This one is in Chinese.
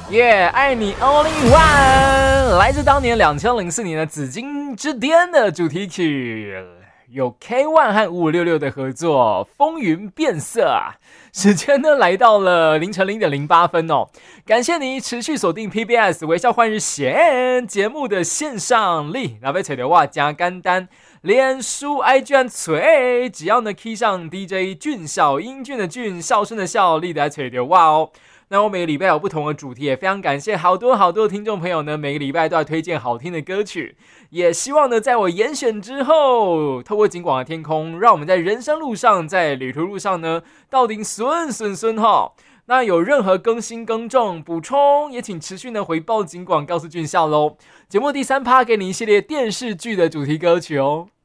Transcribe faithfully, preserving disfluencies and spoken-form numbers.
耶、yeah, 爱你 Only One， 来自当年二零零四年的紫金之巅的主题曲，有 K O N E 和五五六六的合作，风云变色啊！时间呢来到了凌晨零点零八分哦，感谢你持续锁定 P B S 微笑换日线节目的线上力，那被扯的话加干单。脸书 I G 和锤，只要呢 key 上 D J 俊孝，英俊的俊，笑声的笑，力的锤的哇哦。那我每个礼拜有不同的主题，也非常感谢好多好多的听众朋友呢，每个礼拜都要推荐好听的歌曲，也希望呢，在我严选之后，透过警广的天空，让我们在人生路上，在旅途路上呢，到底顺顺顺哈。那有任何更新更正补充，也请持续的回报警广告诉俊孝喽。节目第三趴给你一系列电视剧的主题歌曲哦。